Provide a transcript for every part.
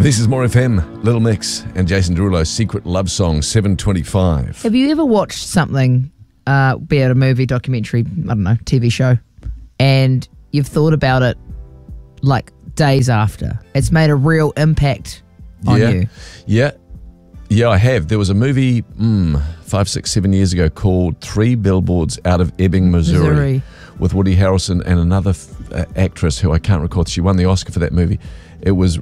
This is More FM, Little Mix and Jason Derulo's Secret Love Song, 7:25. Have you ever watched something, be it a movie, documentary, I don't know, TV show, and you've thought about it like days after? It's made a real impact on you. Yeah, I have. There was a movie 5, 6, 7 years ago called 3 Billboards Out of Ebbing, Missouri, with Woody Harrelson and another actress who I can't recall. She won the Oscar for that movie. It was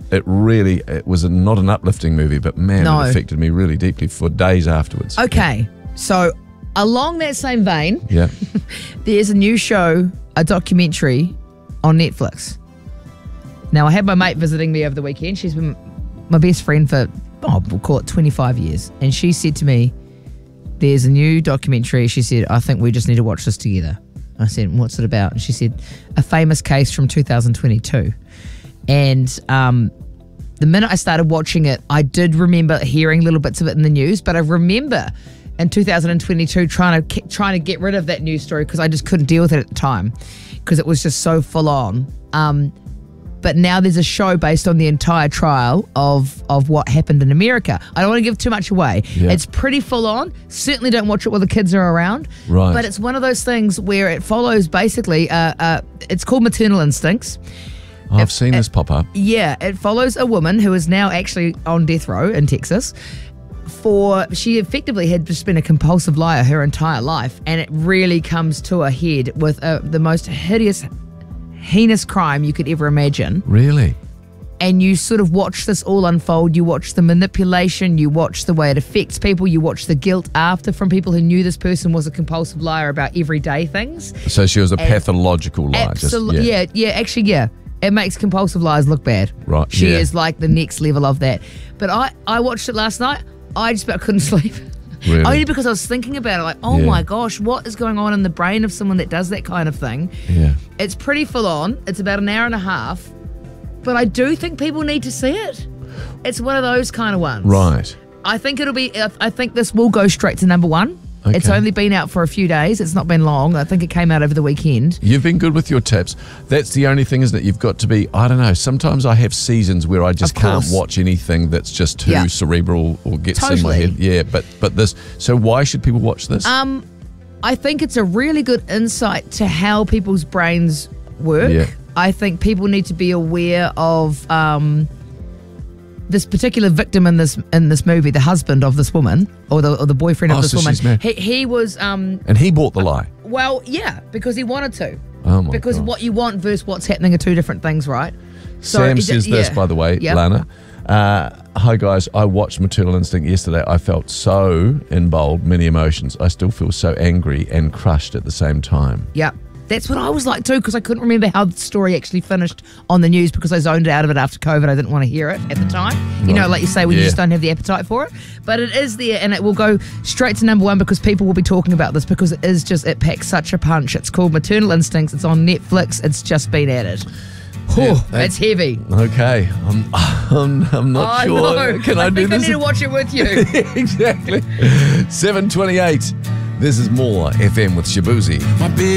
not an uplifting movie, but man, it affected me really deeply for days afterwards. Okay, so along that same vein, there's a new show, a documentary on Netflix. Now, I had my mate visiting me over the weekend. She's been my best friend for, we'll call it 25 years. And she said to me, there's a new documentary. She said, I think we just need to watch this together. I said, what's it about? And she said, a famous case from 2022. And the minute I started watching it, I did remember hearing little bits of it in the news, but I remember in 2022 trying to get rid of that news story because I just couldn't deal with it at the time because it was just so full on. But now there's a show based on the entire trial of what happened in America. I don't want to give too much away. Yeah. It's pretty full on. Certainly don't watch it while the kids are around. Right. But it's one of those things where it follows basically, it's called Maternal Instincts. I've seen this pop up. Yeah, it follows a woman who is now actually on death row in Texas. She effectively had just been a compulsive liar her entire life, and it really comes to a head with the most heinous crime you could ever imagine. Really? And you sort of watch this all unfold. You watch the manipulation, you watch the way it affects people, you watch the guilt after from people who knew this person was a compulsive liar about everyday things. So she was a pathological liar. Absolutely. Yeah. It makes compulsive liars look bad. Right. She is like the next level of that. But I watched it last night. I just about couldn't sleep. Really? Only because I was thinking about it, like, my gosh, what is going on in the brain of someone that does that kind of thing? Yeah. It's pretty full on. It's about an hour and a half. But I do think people need to see it. It's one of those kind of ones. Right. I think this will go straight to number one. Okay. It's only been out for a few days. It's not been long. I think it came out over the weekend. You've been good with your tips. That's the only thing, isn't it? You've got to be, I don't know, sometimes I have seasons where I just can't watch anything that's just too cerebral or gets in my head. Yeah, but this, so why should people watch this? I think it's a really good insight to how people's brains work. Yeah. I think people need to be aware of this particular victim in this movie, the husband of this woman, or the boyfriend of this woman. He was and he bought the lie. Well, yeah, because he wanted to. Oh my Because God. what you want versus what's happening are two different things, right? Sam says this, by the way, Lana. Hi guys, I watched Maternal Instinct yesterday. I felt so involved, many emotions. I still feel so angry and crushed at the same time. Yeah. That's what I was like too, because I couldn't remember how the story actually finished on the news because I zoned out of it after COVID. I didn't want to hear it at the time. You know, like you say, when you just don't have the appetite for it. But it is there, and it will go straight to number one because people will be talking about this because it packs such a punch. It's called Maternal Instincts. It's on Netflix. It's just been added. It's heavy. Okay, I'm not sure. Know. Can I do this? I need to watch it with you. Exactly. 7:28. This is More FM with Shabuzi.